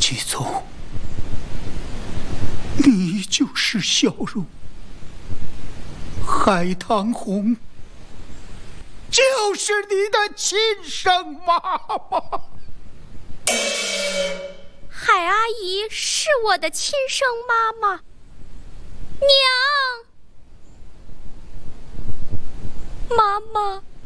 季宗，你就是小荣，海棠红就是你的亲生妈妈。 海阿姨是我的亲生妈妈，娘，妈妈。